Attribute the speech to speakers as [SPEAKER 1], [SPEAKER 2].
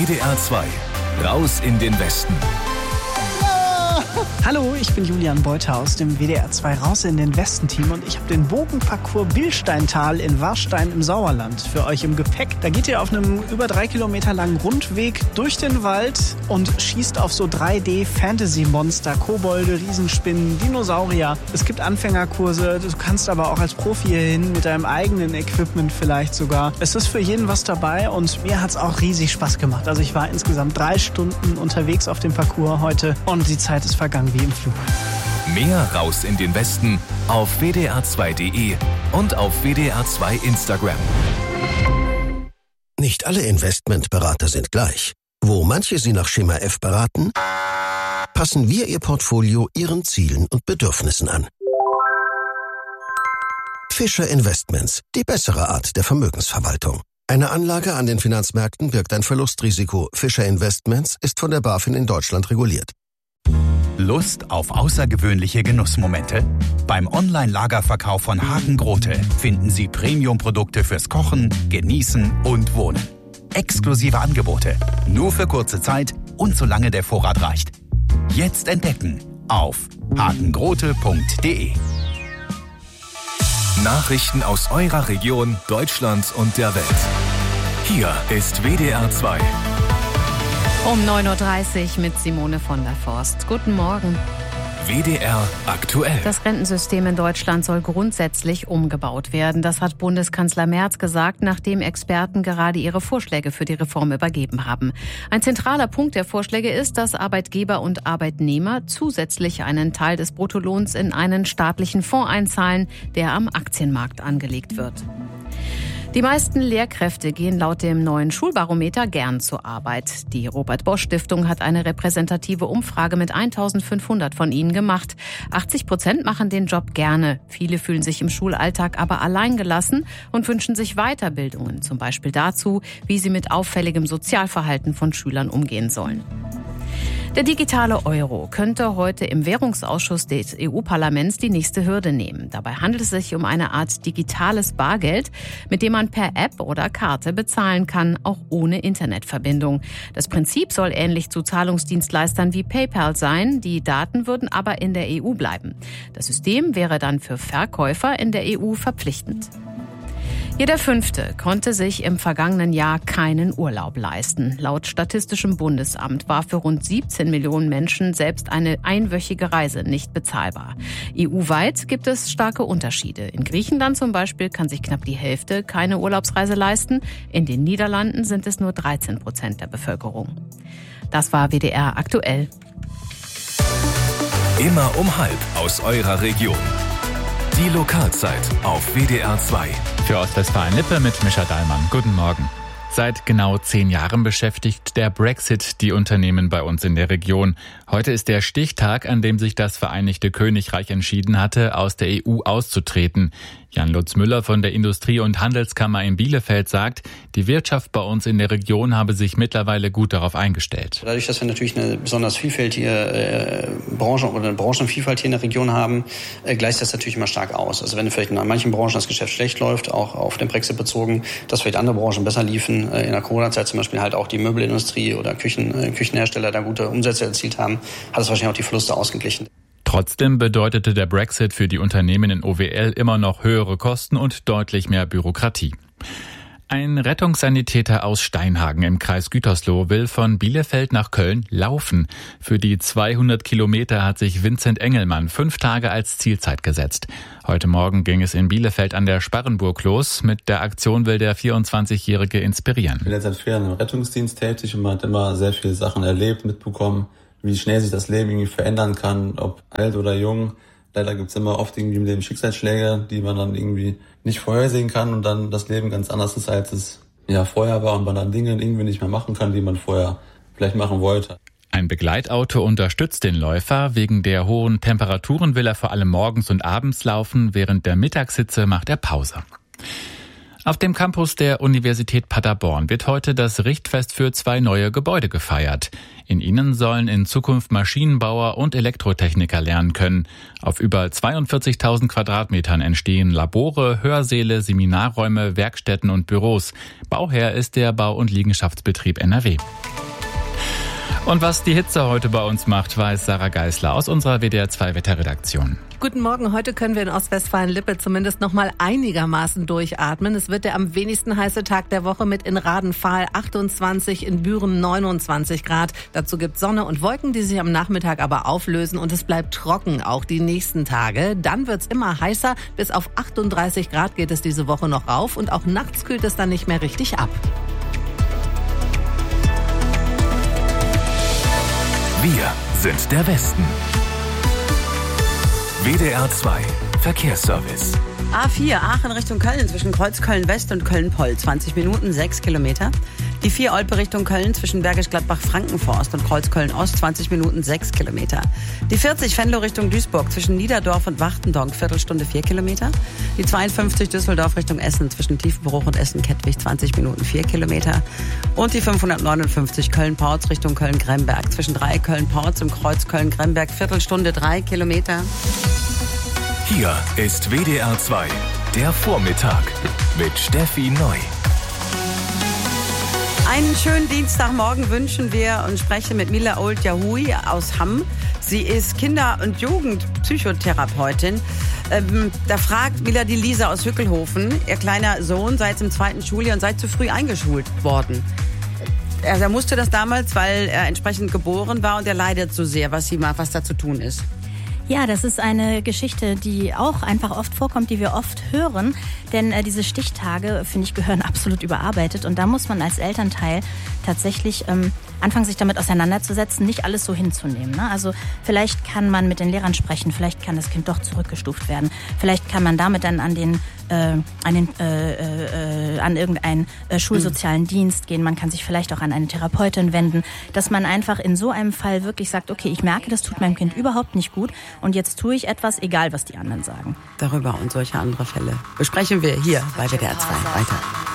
[SPEAKER 1] WDR 2, raus in den Westen.
[SPEAKER 2] Hallo, ich bin Julian Beuter aus dem WDR 2 Raus in den Westen-Team und ich habe den Bogenparcours Bilsteintal in Warstein im Sauerland für euch im Gepäck. Da geht ihr auf einem über 3 Kilometer langen Rundweg durch den Wald und schießt auf so 3D-Fantasy-Monster, Kobolde, Riesenspinnen, Dinosaurier. Es gibt Anfängerkurse, du kannst aber auch als Profi hierhin mit deinem eigenen Equipment vielleicht sogar. Es ist für jeden was dabei und mir hat es auch riesig Spaß gemacht. Also ich war insgesamt 3 Stunden unterwegs auf dem Parcours heute und die Zeit ist vergangen wie im Flug.
[SPEAKER 1] Mehr Raus in den Westen auf wdr2.de und auf WDR 2 Instagram.
[SPEAKER 3] Nicht alle Investmentberater sind gleich. Wo manche Sie nach Schema F beraten, passen wir Ihr Portfolio Ihren Zielen und Bedürfnissen an. Fischer Investments, die bessere Art der Vermögensverwaltung. Eine Anlage an den Finanzmärkten birgt ein Verlustrisiko. Fischer Investments ist von der BaFin in Deutschland reguliert.
[SPEAKER 4] Lust auf außergewöhnliche Genussmomente? Beim Online-Lagerverkauf von Hagen Grote finden Sie Premium-Produkte fürs Kochen, Genießen und Wohnen. Exklusive Angebote, nur für kurze Zeit und solange der Vorrat reicht. Jetzt entdecken auf hagengrote.de.
[SPEAKER 1] Nachrichten aus eurer Region, Deutschland und der Welt. Hier ist WDR 2.
[SPEAKER 5] Um 9.30 Uhr mit Simone von der Forst. Guten Morgen.
[SPEAKER 1] WDR aktuell.
[SPEAKER 5] Das Rentensystem in Deutschland soll grundsätzlich umgebaut werden. Das hat Bundeskanzler Merz gesagt, nachdem Experten gerade ihre Vorschläge für die Reform übergeben haben. Ein zentraler Punkt der Vorschläge ist, dass Arbeitgeber und Arbeitnehmer zusätzlich einen Teil des Bruttolohns in einen staatlichen Fonds einzahlen, der am Aktienmarkt angelegt wird. Die meisten Lehrkräfte gehen laut dem neuen Schulbarometer gern zur Arbeit. Die Robert-Bosch-Stiftung hat eine repräsentative Umfrage mit 1.500 von ihnen gemacht. 80% machen den Job gerne. Viele fühlen sich im Schulalltag aber alleingelassen und wünschen sich Weiterbildungen, zum Beispiel dazu, wie sie mit auffälligem Sozialverhalten von Schülern umgehen sollen. Der digitale Euro könnte heute im Währungsausschuss des EU-Parlaments die nächste Hürde nehmen. Dabei handelt es sich um eine Art digitales Bargeld, mit dem man per App oder Karte bezahlen kann, auch ohne Internetverbindung. Das Prinzip soll ähnlich zu Zahlungsdienstleistern wie PayPal sein. Die Daten würden aber in der EU bleiben. Das System wäre dann für Verkäufer in der EU verpflichtend. Jeder Fünfte konnte sich im vergangenen Jahr keinen Urlaub leisten. Laut Statistischem Bundesamt war für rund 17 Millionen Menschen selbst eine einwöchige Reise nicht bezahlbar. EU-weit gibt es starke Unterschiede. In Griechenland zum Beispiel kann sich knapp die Hälfte keine Urlaubsreise leisten. In den Niederlanden sind es nur 13% der Bevölkerung. Das war WDR aktuell.
[SPEAKER 1] Immer um 12:30 aus eurer Region. Die Lokalzeit auf WDR 2.
[SPEAKER 6] Für Ostwestfalen-Lippe mit Mischa Dahlmann. Guten Morgen. Seit genau 10 Jahren beschäftigt der Brexit die Unternehmen bei uns in der Region. Heute ist der Stichtag, an dem sich das Vereinigte Königreich entschieden hatte, aus der EU auszutreten. Jan-Lutz Müller von der Industrie- und Handelskammer in Bielefeld sagt, die Wirtschaft bei uns in der Region habe sich mittlerweile gut darauf eingestellt.
[SPEAKER 7] Dadurch, dass wir natürlich eine besonders vielfältige Branche oder eine Branchenvielfalt hier in der Region haben, gleicht das natürlich immer stark aus. Also wenn vielleicht in manchen Branchen das Geschäft schlecht läuft, auch auf den Brexit bezogen, dass vielleicht andere Branchen besser liefen, in der Corona-Zeit zum Beispiel halt auch die Möbelindustrie oder Küchenhersteller da gute Umsätze erzielt haben, hat es wahrscheinlich auch die Verluste ausgeglichen.
[SPEAKER 6] Trotzdem bedeutete der Brexit für die Unternehmen in OWL immer noch höhere Kosten und deutlich mehr Bürokratie. Ein Rettungssanitäter aus Steinhagen im Kreis Gütersloh will von Bielefeld nach Köln laufen. Für die 200 Kilometer hat sich Vincent Engelmann 5 Tage als Zielzeit gesetzt. Heute Morgen ging es in Bielefeld an der Sparrenburg los. Mit der Aktion will der 24-Jährige inspirieren.
[SPEAKER 8] Ich bin jetzt seit 4 Jahren im Rettungsdienst tätig und man hat immer sehr viele Sachen erlebt, mitbekommen, wie schnell sich das Leben irgendwie verändern kann, ob alt oder jung. Leider gibt's immer oft irgendwie im Leben Schicksalsschläge, die man dann irgendwie nicht vorhersehen kann und dann das Leben ganz anders ist, als es vorher war und man dann Dinge irgendwie nicht mehr machen kann, die man vorher vielleicht machen wollte.
[SPEAKER 6] Ein Begleitauto unterstützt den Läufer. Wegen der hohen Temperaturen will er vor allem morgens und abends laufen. Während der Mittagshitze macht er Pause. Auf dem Campus der Universität Paderborn wird heute das Richtfest für 2 neue Gebäude gefeiert. In ihnen sollen in Zukunft Maschinenbauer und Elektrotechniker lernen können. Auf über 42.000 Quadratmetern entstehen Labore, Hörsäle, Seminarräume, Werkstätten und Büros. Bauherr ist der Bau- und Liegenschaftsbetrieb NRW. Und was die Hitze heute bei uns macht, weiß Sarah Geisler aus unserer WDR 2 Wetterredaktion.
[SPEAKER 9] Guten Morgen. Heute können wir in Ostwestfalen-Lippe zumindest noch mal einigermaßen durchatmen. Es wird der am wenigsten heiße Tag der Woche mit in Radenpfahl 28, in Büren 29 Grad. Dazu gibt es Sonne und Wolken, die sich am Nachmittag aber auflösen und es bleibt trocken auch die nächsten Tage. Dann wird es immer heißer. Bis auf 38 Grad geht es diese Woche noch rauf und auch nachts kühlt es dann nicht mehr richtig ab.
[SPEAKER 1] Wir sind der Westen. WDR 2 Verkehrsservice.
[SPEAKER 10] A4 Aachen Richtung Köln zwischen Kreuzköln-West und Köln-Poll. 20 Minuten, 6 Kilometer. Die 4 Olpe Richtung Köln zwischen Bergisch Gladbach-Frankenforst und Kreuzköln-Ost. 20 Minuten, 6 Kilometer. Die 40 Venlo Richtung Duisburg zwischen Niederdorf und Wachtendonk. Viertelstunde, 4 Kilometer. Die 52 Düsseldorf Richtung Essen zwischen Tiefenbruch und Essen-Kettwig. 20 Minuten, 4 Kilometer. Und die 559 Köln-Porz Richtung Köln-Gremberg zwischen Köln-Porz und Kreuz Köln-Gremberg. Viertelstunde, 3 Kilometer.
[SPEAKER 1] Hier ist WDR 2, der Vormittag mit Steffi Neu.
[SPEAKER 10] Einen schönen Dienstagmorgen wünschen wir und sprechen mit Mila Old-Yahui aus Hamm. Sie ist Kinder- und Jugendpsychotherapeutin. Da fragt Mila die Lisa aus Hückelhofen, ihr kleiner Sohn sei jetzt im 2. Schuljahr und sei zu früh eingeschult worden. Er musste das damals, weil er entsprechend geboren war und er leidet so sehr, was da zu tun ist.
[SPEAKER 11] Ja, das ist eine Geschichte, die auch einfach oft vorkommt, die wir oft hören. Denn diese Stichtage, finde ich, gehören absolut überarbeitet. Und da muss man als Elternteil tatsächlich anfangen, sich damit auseinanderzusetzen, nicht alles so hinzunehmen. Ne? Also vielleicht kann man mit den Lehrern sprechen, vielleicht kann das Kind doch zurückgestuft werden. Vielleicht kann man damit dann an irgendeinen schulsozialen Dienst gehen. Man kann sich vielleicht auch an eine Therapeutin wenden, dass man einfach in so einem Fall wirklich sagt, okay, ich merke, das tut meinem Kind überhaupt nicht gut und jetzt tue ich etwas, egal was die anderen sagen.
[SPEAKER 10] Darüber und solche andere Fälle besprechen wir hier bei WDR 2 weiter.